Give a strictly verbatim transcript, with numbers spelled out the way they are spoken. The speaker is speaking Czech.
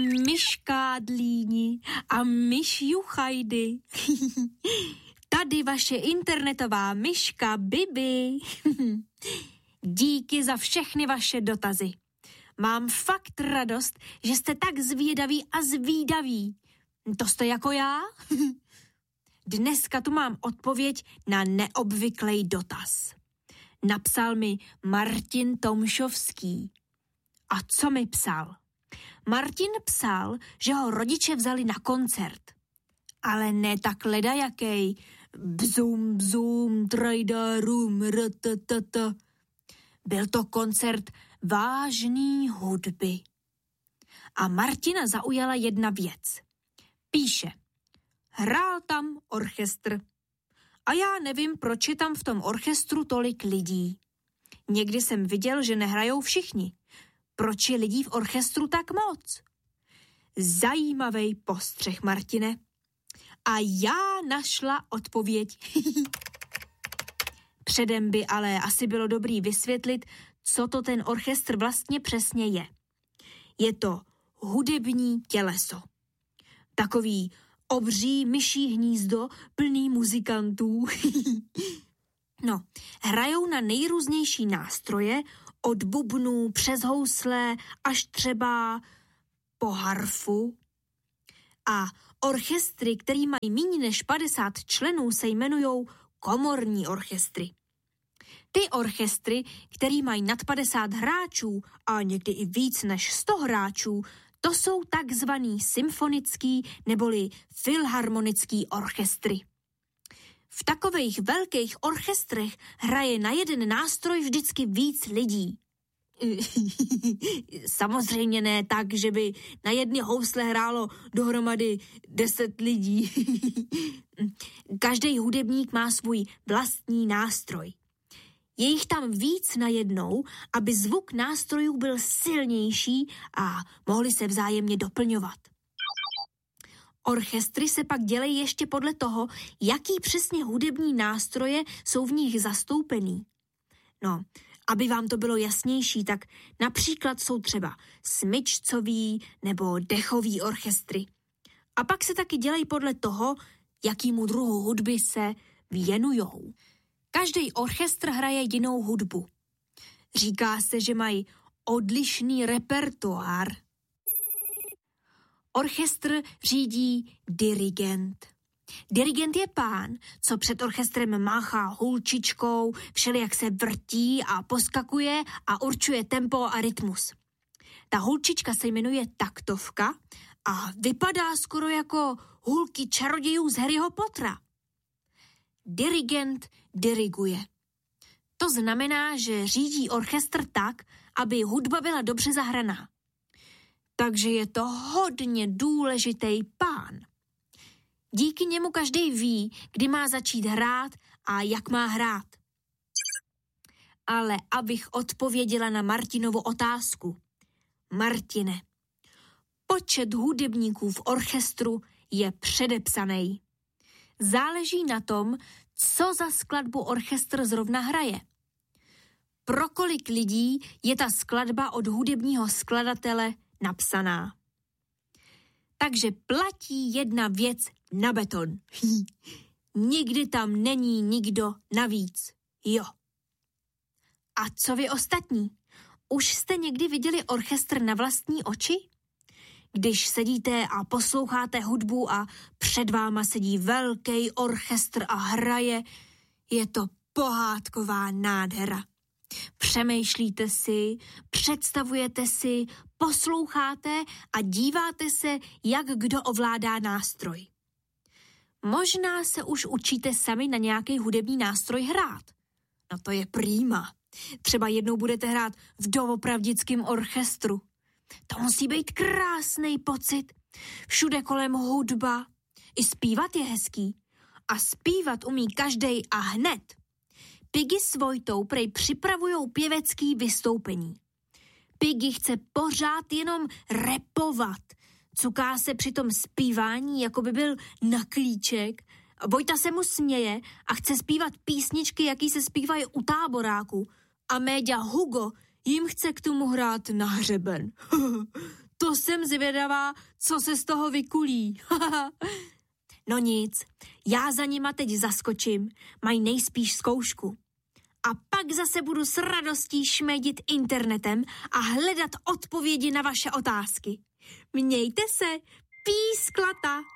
myškádlíni a myšjuchajdy. Tady vaše internetová myška Bibi. Díky za všechny vaše dotazy. Mám fakt radost, že jste tak zvědaví a zvídaví. To jste jako já? Dneska tu mám odpověď na neobvyklý dotaz. Napsal mi Martin Tomšovský. A co mi psal? Martin psal, že ho rodiče vzali na koncert. Ale ne tak ledajakej. Bzum, bzum, trajdarum, ratatata. Byl to koncert vážný hudby. A Martina zaujala jedna věc. Píše, hrál tam orchestr. A já nevím, proč je tam v tom orchestru tolik lidí. Někdy jsem viděl, že nehrajou všichni. Proč je lidí v orchestru tak moc? Zajímavý postřeh, Martine. A já našla odpověď. Předem by ale asi bylo dobrý vysvětlit, co to ten orchestr vlastně přesně je. Je to hudební těleso. Takový obří myší hnízdo plný muzikantů. No, hrajou na nejrůznější nástroje, od bubnů přes housle až třeba po harfu. A orchestry, který mají méně než padesát členů, se jmenujou komorní orchestry. Ty orchestry, který mají nad padesát hráčů a někdy i víc než sto hráčů, to jsou takzvaný symfonický neboli filharmonický orchestry. V takových velkých orchestrech hraje na jeden nástroj vždycky víc lidí. Samozřejmě ne tak, že by na jedny housle hrálo dohromady deset lidí. Každý hudebník má svůj vlastní nástroj. Je jich tam víc najednou, aby zvuk nástrojů byl silnější a mohli se vzájemně doplňovat. Orchestry se pak dělají ještě podle toho, jaký přesně hudební nástroje jsou v nich zastoupený. No, aby vám to bylo jasnější, tak například jsou třeba smyčcový nebo dechový orchestry. A pak se taky dělají podle toho, jakýmu druhu hudby se věnujou. Každý orchestr hraje jinou hudbu. Říká se, že mají odlišný repertoár. Orchestr řídí dirigent. Dirigent je pán, co před orchestrem máchá hulčičkou, všelijak se vrtí a poskakuje a určuje tempo a rytmus. Ta hulčička se jmenuje taktovka a vypadá skoro jako hulky čarodějů z Harryho Pottera. Dirigent diriguje. To znamená, že řídí orchestr tak, aby hudba byla dobře zahraná. Takže je to hodně důležitý pán. Díky němu každý ví, kdy má začít hrát a jak má hrát. Ale abych odpověděla na Martinovu otázku. Martine, počet hudebníků v orchestru je předepsaný. Záleží na tom, co za skladbu orchestr zrovna hraje. Pro kolik lidí je ta skladba od hudebního skladatele napsaná. Takže platí jedna věc na beton. Nikdy tam není nikdo navíc. Jo. A co vy ostatní? Už jste někdy viděli orchestr na vlastní oči? Když sedíte a posloucháte hudbu a před váma sedí velký orchestr a hraje, je to pohádková nádhera. Přemýšlíte si, představujete si, posloucháte a díváte se, jak kdo ovládá nástroj. Možná se už učíte sami na nějaký hudební nástroj hrát. No to je prýma. Třeba jednou budete hrát v doopravdickém orchestru. To musí být krásný pocit. Všude kolem hudba. I zpívat je hezký. A zpívat umí každej a hned. Piggy s Vojtou prej připravujou pěvecký vystoupení. Piggy chce pořád jenom repovat. Cuká se při tom zpívání, jako by byl na klíček. Vojta se mu směje a chce zpívat písničky, jaký se zpívají u táboráku. A méďa Hugo jim chce k tomu hrát na hřeben. to jsem zvědavá, co se z toho vykulí. No nic, já za nima teď zaskočím, mají nejspíš zkoušku. A pak zase budu s radostí šmédit internetem a hledat odpovědi na vaše otázky. Mějte se, písklata!